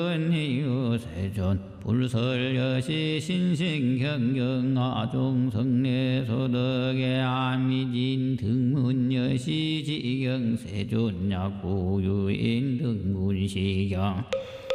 은희유 세존 불설여시 신신경경 아종성례 소덕의 아미진 등문여시 지경 세존 약고유인 등문시경